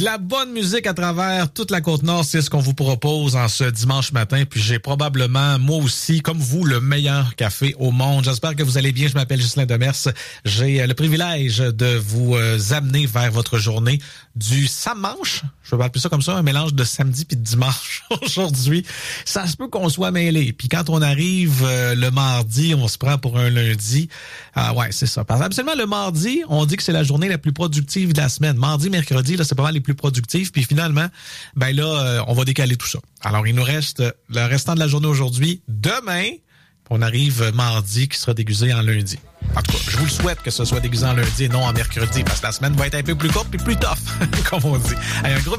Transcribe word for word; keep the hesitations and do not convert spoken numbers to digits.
la bonne musique à travers toute la Côte-Nord, c'est ce qu'on vous propose en ce dimanche matin. Puis j'ai probablement, moi aussi, comme vous, le meilleur café au monde. J'espère que vous allez bien. Je m'appelle Ghislain Demers. J'ai le privilège de vous amener vers votre journée du sammanche. Je vais appeler ça comme ça, un mélange de samedi puis de dimanche aujourd'hui. Ça se peut qu'on soit mêlé. Puis quand on arrive euh, le mardi, on se prend pour un lundi. Ah ouais, c'est ça. Parce que absolument, le mardi, on dit que c'est la journée la plus productive de la semaine. Mardi, mercredi, là, c'est pas mal les plus productifs. Puis finalement, ben là, euh, on va décaler tout ça. Alors, il nous reste le restant de la journée aujourd'hui. Demain, on arrive mardi qui sera déguisé en lundi. En tout cas, je vous le souhaite que ce soit déguisé en lundi et non en mercredi, parce que la semaine va être un peu plus courte et plus tough, comme on dit. Allez, un gros